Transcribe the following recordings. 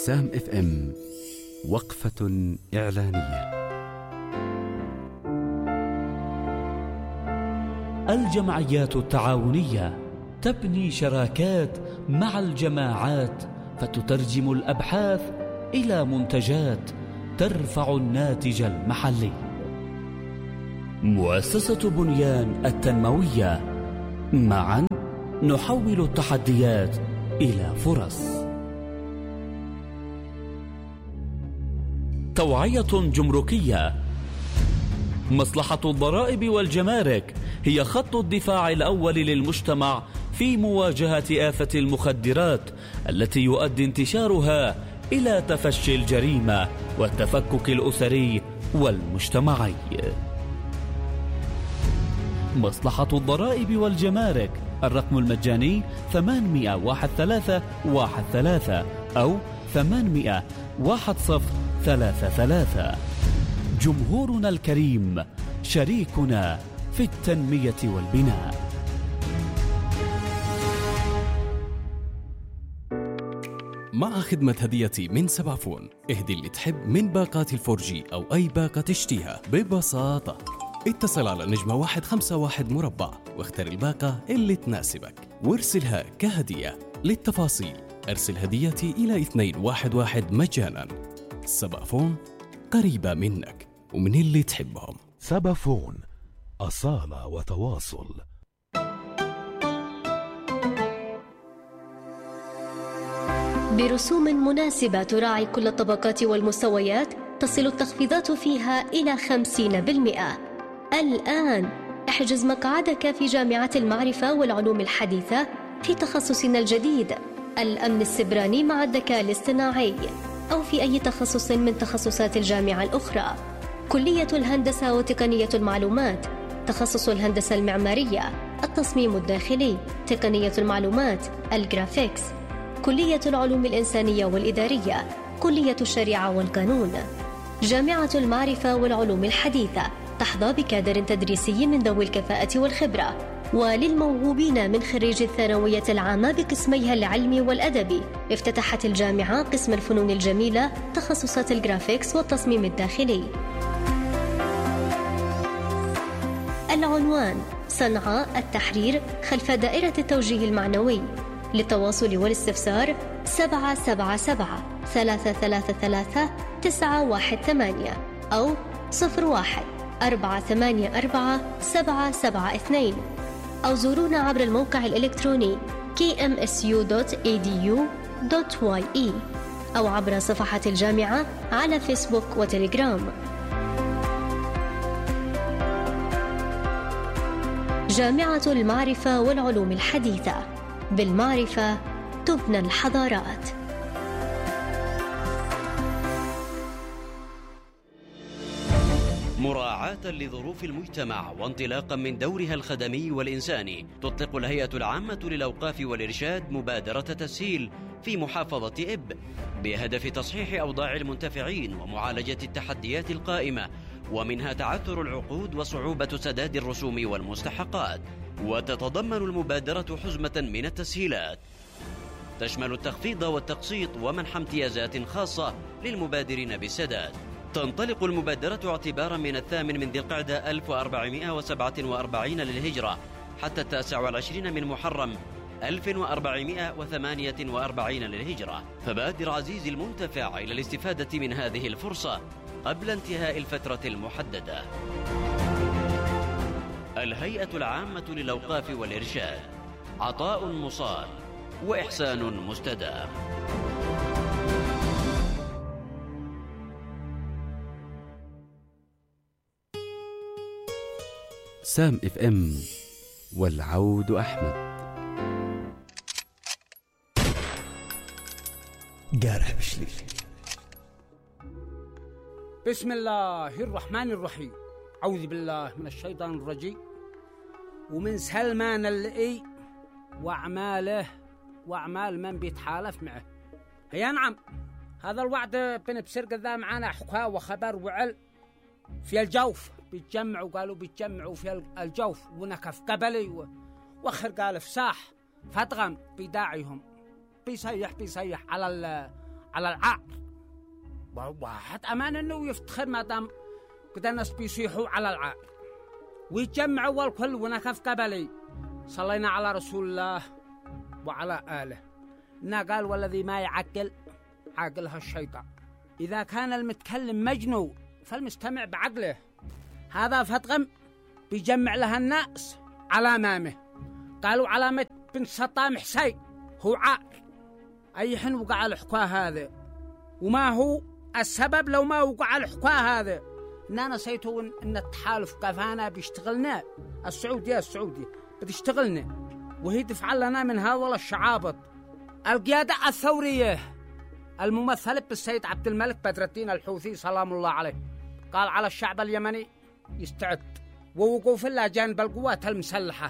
سام اف ام وقفة إعلانية. الجمعيات التعاونية تبني شراكات مع الجماعات فتترجم الأبحاث إلى منتجات ترفع الناتج المحلي. مؤسسة بنيان التنموية، معا نحول التحديات إلى فرص. توعية جمركية. مصلحة الضرائب والجمارك هي خط الدفاع الأول للمجتمع في مواجهة آفة المخدرات التي يؤدي انتشارها إلى تفشي الجريمة والتفكك الأسري والمجتمعي. مصلحة الضرائب والجمارك، الرقم المجاني 800-1313 أو 800-1033. جمهورنا الكريم شريكنا في التنمية والبناء. مع خدمة هديتي من سبعفون، اهدي اللي تحب من باقات الفورجي أو أي باقة تشتيها ببساطة. اتصل على نجمة 151 مربع واختر الباقة اللي تناسبك وارسلها كهدية. للتفاصيل ارسل هديتي إلى 211 مجانا. سبعفون، قريبة منك ومن اللي تحبهم. سبعفون، أصالة وتواصل. برسوم مناسبة تراعي كل الطبقات والمستويات، تصل التخفيضات فيها إلى 50%. الآن احجز مقعدك في جامعة المعرفة والعلوم الحديثة في تخصصنا الجديد الأمن السبراني مع الذكاء الاصطناعي، أو في أي تخصص من تخصصات الجامعة الأخرى. كلية الهندسة وتقنية المعلومات، تخصص الهندسة المعمارية، التصميم الداخلي، تقنية المعلومات، الجرافيكس. كلية العلوم الإنسانية والإدارية، كلية الشريعة والقانون. جامعة المعرفة والعلوم الحديثة تحظى بكادر تدريسي من ذوي الكفاءة والخبرة. وللموهوبين من خريج الثانوية العامة بقسميها العلمي والأدبي، افتتحت الجامعة قسم الفنون الجميلة، تخصصات الجرافيكس والتصميم الداخلي. العنوان: صنعاء التحرير خلف دائرة التوجيه المعنوي. للتواصل والاستفسار 777-333-918 أو 01-484-772 أو زورونا عبر الموقع الإلكتروني kmsu.edu.ye أو عبر صفحة الجامعة على فيسبوك وتليجرام. جامعة المعرفة والعلوم الحديثة، بالمعرفة تبنى الحضارات. مراعاة لظروف المجتمع وانطلاقا من دورها الخدمي والإنساني، تطلق الهيئة العامة للأوقاف والإرشاد مبادرة تسهيل في محافظة إب بهدف تصحيح أوضاع المنتفعين ومعالجة التحديات القائمة، ومنها تعثر العقود وصعوبة سداد الرسوم والمستحقات. وتتضمن المبادرة حزمة من التسهيلات تشمل التخفيض والتقسيط ومنح امتيازات خاصة للمبادرين بالسداد. تنطلق المبادرة اعتبارا من 8 ذي القعدة 1447 للهجرة حتى 29 من محرم 1448 للهجرة. فبادر عزيزي المنتفع إلى الاستفادة من هذه الفرصة قبل انتهاء الفترة المحددة. الهيئة العامة للأوقاف والإرشاد، عطاء مصال وإحسان مستدام. سام اف ام، والعود أحمد. قارح بشلي. بسم الله الرحمن الرحيم. أعوذ بالله من الشيطان الرجيم ومن سلمان اللئي وأعماله وأعمال من بيتحالف معه. هيا نعم، هذا الوعد بنبسرق ذا معانا حكاية وخبر وعل في الجوف. بيتجمعوا، قالوا بيتجمعوا في الجوف ونكف قبلي وخر قال في ساح فتغم بداعيهم بيصيح على العار. واحد أمان أنه يفتخر ما دام كده الناس بيصيحوا على العار ويتجمعوا والكل ونكف قبلي. صلينا على رسول الله وعلى آله. إنه قال والذي ما يعقل عاقلها الشيطان. إذا كان المتكلم مجنون فالمستمع بعقله. هذا فتغم بيجمع لها الناس على أمامه. قالوا علامة بن سطام حسين هو عار. أي حين وقع الحكاة هذا وما هو السبب لو ما وقع الحكاة هذا؟ إننا نسيتوا إن التحالف كفانا بيشتغلنا. السعودية بتشتغلنا وهي تفعل لنا من هذا الشعابط. القيادة الثورية الممثلة بالسيد عبد الملك بدر الدين الحوثي سلام الله عليه قال على الشعب اليمني يستعد ووقوف الله جانب القوات المسلحة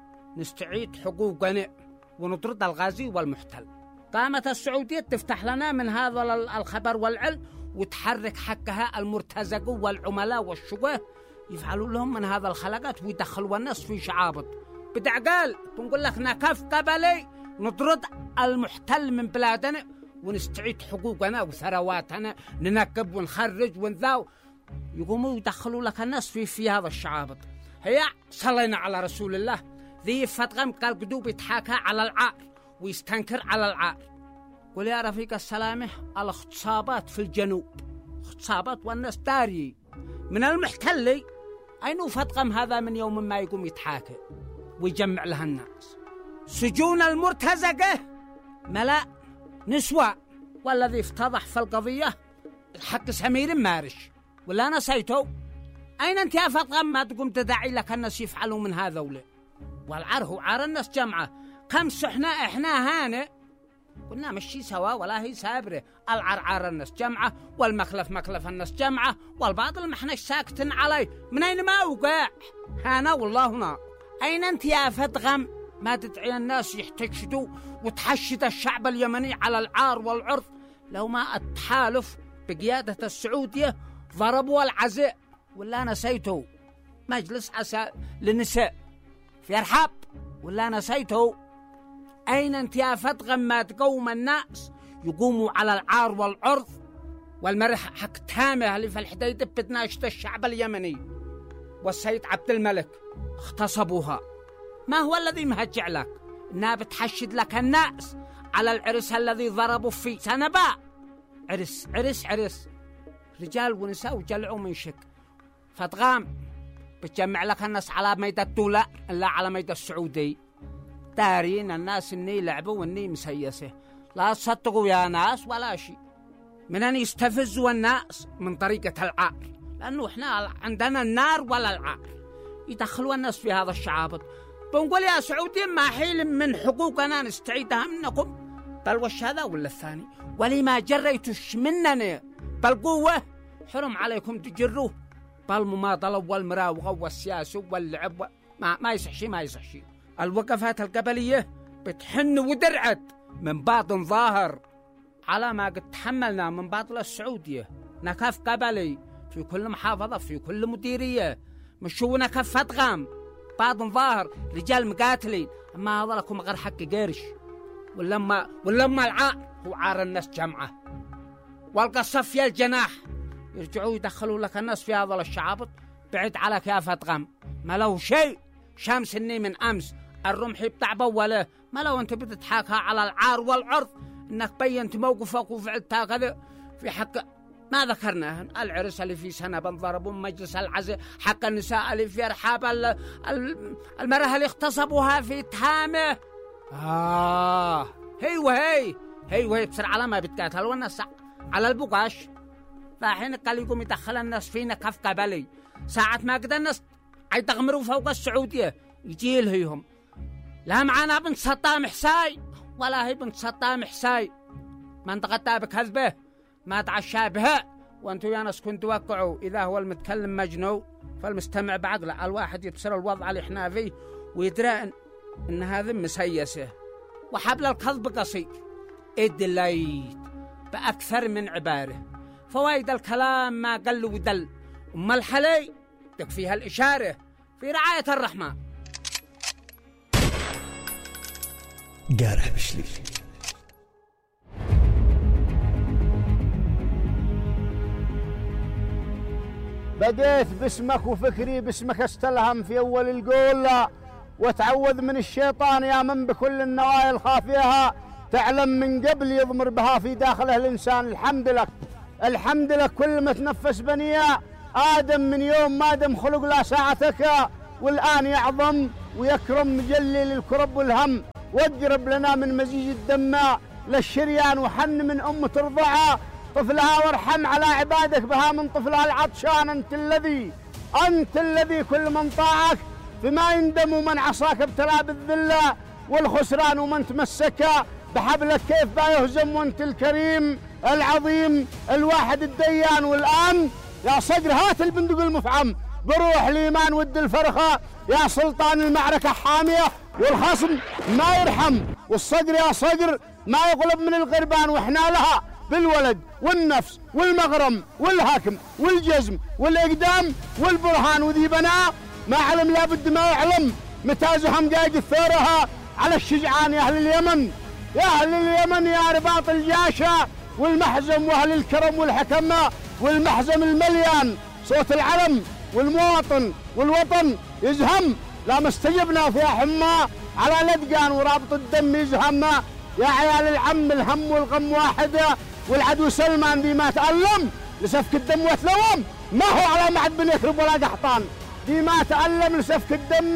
نستعيد حقوقنا ونطرد الغازي والمحتل. قامت السعودية تفتح لنا من هذا الخبر والعلم وتحرك حقها المرتزق والعملاء والشقاه يفعلوا لهم من هذا الخلقات ويدخلوا الناس في شعابط. بدعقال بنقول لك نكف قبلي نطرد المحتل من بلادنا ونستعيد حقوقنا وثرواتنا ننكب ونخرج ونذاو. يقوموا يدخلوا لك الناس في هذا الشعابط. هي صلينا على رسول الله. ذي فتغم قال قدوب يتحاكى على العار ويستنكر على العار. قل يا رفيق السلامة الاغتصابات في الجنوب اغتصابات والناس داري من المحتل. أين فتغم هذا من يوم ما يقوم يتحاكى ويجمع لها الناس. سجون المرتزقة ملأ نسوة. والذي افتضح في القضية حق سمير مارش ولا نسيته. أين أنت يا فتغم ما تقوم تدعي لك الناس يفعلوا من هذا ولا؟ والعار هو عار الناس جمعة. كم احنا هانئ قلنا مشي سوا ولا هي سابرة. العار عار الناس جمعة والمخلف مخلف الناس جمعة والباطل ما احنا ساكتين عليه. من أين ما وقع هانا والله هنا. أين أنت يا فتغم ما تدعي الناس يحتشدوا وتحشد الشعب اليمني على العار والعرض لو ما التحالف بقيادة السعودية ضربوا العزاء ولا نسيته مجلس عساء للنساء في أرحاب ولا نسيته. أين أنت يا فتغم ما تقوم الناس يقوموا على العار والعرض والمرح حق تامه اللي في الحديدة بتناشد الشعب اليمني والسيد عبد الملك اغتصبوها. ما هو الذي مهجع لك؟ إنها بتحشد لك الناس على العرس الذي ضربوا فيه سنباء. عرس رجال ونساء وجلعوا من شك. فتغام بتجمع لك الناس على ميدان الدولة لا على ميدان السعودي. دارين الناس إني لعبوا وإني مسيسة. لا تصدقوا يا ناس ولا شيء من أن يستفزوا الناس من طريقة العار. لأنه إحنا عندنا النار ولا العار. يدخلوا الناس في هذا الشعابط. بنقول يا سعودي ما حيل من حقوقنا نستعيدها منكم. بل وش هذا ولا الثاني؟ ولما جريتش مننا بالقوة حرم عليكم تجروه. بالمماطلة والمراوغة والسياسة واللعب ما يصح شيء. الوقفات القبلية بتحن ودرعت من باطن ظاهر على ما قد تحملنا من باطل السعودية. نكف قبلي في كل محافظة في كل مديرية مشوا نكف فتغام باطن ظاهر رجال مقاتلين. أما هذا لكم غير حق قرش ولما العار هو عار الناس جمعة والقصف يا الجناح يرجعوا يدخلوا لك الناس في هذا الشعابط. بعد عليك يا فتغام ما له شيء. شمس الني من أمس الرمح بتاع بوله ما لو أنت بتتحاكى على العار والعرض إنك بينت موقفك وفعلت هكذا في حق ما ذكرناه. العرس اللي في سنة بنضربوا مجلس العزاء حق النساء اللي في رحاب المرأة اللي اغتصبوها في تهامه. هي بصير على ما بتقاتل والناس على البقاش. فحين قال يقوم يدخل الناس فينا كف قبلي. ساعة ما قد الناس يتغمروا فوق السعودية يجي لهم لا معنا بنت سطام حساي ولا هي بنت سطام حساي. منطقة بكذبه ما تعشى بها. وانتوا يا ناس كنتوا توقعوا إذا هو المتكلم مجنون فالمستمع بعقله. الواحد يبصر الوضع اللي احنا فيه ويدرى إن هذا مسيسة وحبل الكذب قصير. ادليت بأكثر من عبارة. فوائد الكلام ما قل ودل. أما الحلي تكفيها الإشارة في رعاية الرحمن. قارح بشلي بديت باسمك وفكري باسمك استلهم في أول القول، وتعوذ من الشيطان يا من بكل النوايا الخافية تعلم من قبل يضمر بها في داخله الإنسان. الحمد لك الحمد لك كل ما تنفس بني آدم من يوم ما دم خلق لا ساعتك، والآن يعظم ويكرم مجلل الكرب والهم، واقرب لنا من مزيج الدم للشريان، وحن من أم ترضع طفلها وارحم على عبادك بها من طفلها العطشان. أنت الذي كل من طاعك فيما يندم، ومن عصاك ابتلى بالذلة والخسران، ومن تمسك بحبلك كيف با يهزم. وانت الكريم العظيم الواحد الديان. والآن يا صقر هات البندق المفعم بروح الإيمان ود الفرخة، يا سلطان المعركة حامية والخصم ما يرحم، والصقر يا صقر ما يغلب من الغربان، وإحنا لها بالولد والنفس والمغرم والهكم والجزم والإقدام والبرهان. وذي بنا ما علم لابد ما يعلم متى زهم قايد الثورها على الشجعان. يا أهل اليمن يا أهل اليمن يا رباط الجاشة والمحزم، وأهل الكرم والحكمة والمحزم المليان، صوت العلم والمواطن والوطن يزهم. لا ما استجبنا في حمى على لدقان ورابط الدم يزهم. يا عيال العم الهم والغم واحدة، والعدو سلمان دي ما تألم لسفك الدم وتلوم، ما هو على معد بن يكرب ولا قحطان. دي ما تألم لسفك الدم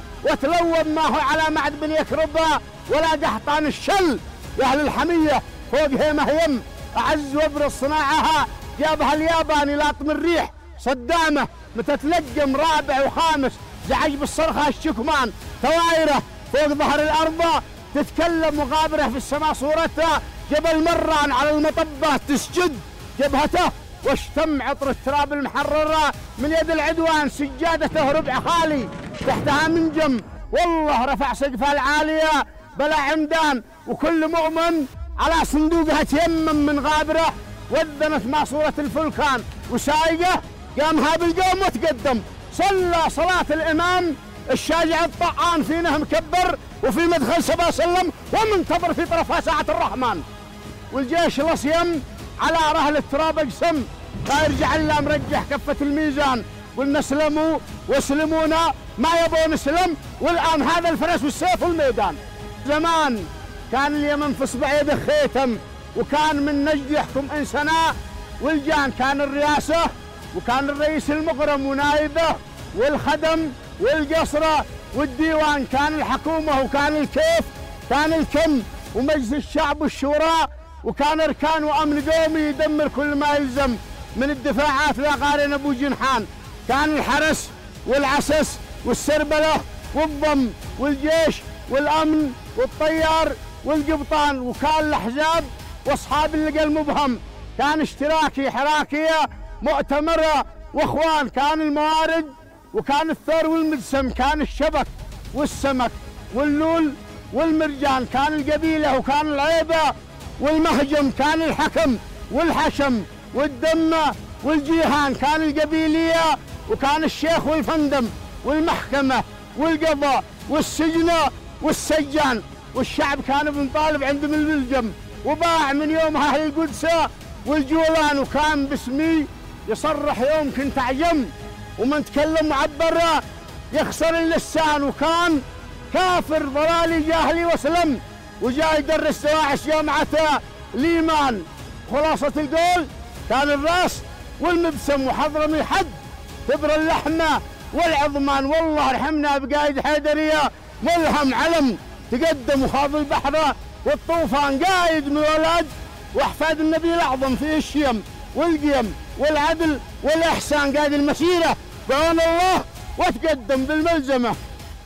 وتلوم، ما هو على معد بن يكرب ولا قحطان. الشل يا أهل الحمية فوق هيمة هيم، أعز وابرز صناعها جابها الياباني لاطم الريح صدامة، متتلقم رابع وخامس زعج بالصرخة الشكمان، ثوايره فوق ظهر الأرض تتكلم مغابرة في السماء صورتها، جبل مران على المطبات تسجد جبهته، واشتم عطر التراب المحررة من يد العدوان، سجادته ربع خالي تحتها منجم، والله رفع سقفها العالية بلا عمدان، وكل مؤمن على صندوقها تيمم من غابرة، وذنت مع صورة الفلكان وسايقه قامها بالقوم وتقدم، صلى صلاة الإمام الشاجع الطعان فينا مكبر، وفي مدخل سبا سلم ومنتظر في طرفها ساعة الرحمن. والجيش الأصيم على رهل التراب اقسم، فيرجع الا مرجح كفة الميزان، قلنا اسلموا واسلمونا ما يبون نسلم، والآن هذا الفرس والسيف والميدان. زمان كان اليمن في اصبع يده خيتم، وكان من نجد يحكم انسنا، والجان كان الرئاسة، وكان الرئيس المغرم ونائبه، والخدم والقصرة والديوان كان الحكومة، وكان الكيف كان الكم، ومجلس الشعب والشورى، وكان أركان وأمن قومي يدمر كل ما يلزم من الدفاعات لا قارن أبو جنحان، كان الحرس والعسس والسربلة والضم والجيش والأمن والطيار والقبطان، وكان الأحزاب وأصحاب اللقى المبهم، كان اشتراكي حراكية مؤتمرة وإخوان، كان الموارد وكان الثور والمدسم، كان الشبك والسمك واللول والمرجان، كان القبيلة وكان العيبة والمهجم، كان الحكم والحشم والدمة والجيهان، كان القبيلية وكان الشيخ والفندم والمحكمة والقضاء والسجن والسجان، والشعب كان ابن طالب عندهم الملجم، وباع من يوم أهل القدس والجولان، وكان باسمي يصرح يوم كنت أعجم، ومن تكلم معبر يخسر اللسان، وكان كافر ضلالي جاهلي وسلم، وجاي يدرس دواعش جامعة الإيمان. خلاصة القول كان الراس والمبسم وحضرمي حد تبر اللحمة والعظمان، والله رحمنا بقايد حيدرية ملهم علم تقدم وخاض البحر والطوفان، قايد من ولد واحفاد النبي الأعظم في الشيم والقيم والعدل والإحسان، قايد المسيرة بعون الله وتقدم بالملزمة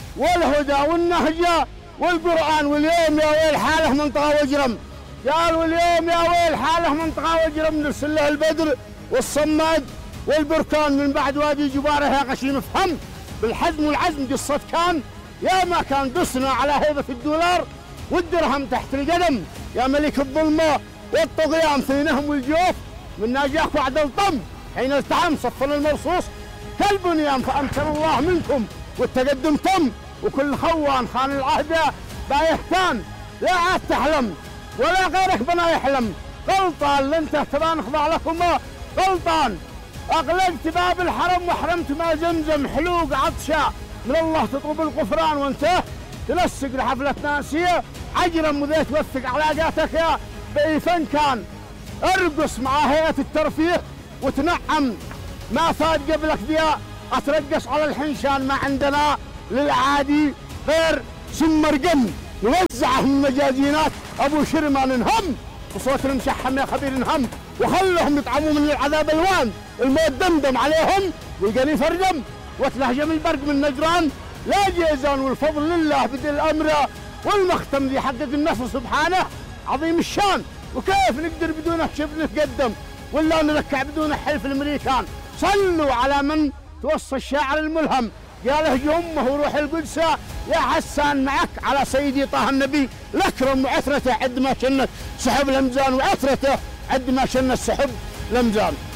والهدى والنهجة والقرآن. واليوم يا ويل حاله منطقة وجرم، قال واليوم يا ويل حاله منطقة وجرم، نرسل له البدر والصماد والبركان من بعد وادي جباره يا غشيم، افهم بالحزم والعزم قصة كان يا ما كان قصنا على هيبة الدولار والدرهم تحت القدم، يا ملك الظلمة والطغيان فينهم والجوف، من ناجاك وعد الطم حين التحم صفنا المرصوص كالبنيان، فأمكن الله منكم والتقدم تم، وكل خوان خان العهد بايهتان، لا عاد تحلم ولا غيرك بنا يحلم، غلطان لن تهتبان اخضع لكم غلطان، أغلقت باب الحرم وحرمت ما زمزم، حلوق عطشة من الله تطلب الغفران وانت تنسق لحفلة ناسية، عجرا مذيت توثق علاقاتك يا بأي فن كان، ارقص مع هيئة الترفيه وتنعم ما فات قبلك بيا، اترقص على الحنشان ما عندنا للعادي غير سمر قم يوزعه من مجازينات ابو شرمان انهم وصوت المشحم يا خبير انهم، وخلهم يطعموا من العذاب الوان، الموت دمدم عليهم والقلي فرجم وتلهجم البرق من نجران، لا جيزان والفضل لله بدل الامر والمختم ذي حقق النصر سبحانه عظيم الشان، وكيف نقدر بدونه شبه نتقدم ولا نركع بدون حلف الامريكان، صلوا على من توصى الشاعر الملهم قاله امه وروح القدس يا حسان معك على سيدي طه النبي، الاكرم وعثرته عد ما شنت سحب الامزان، وعثرته عد ما شنت سحب الامزان.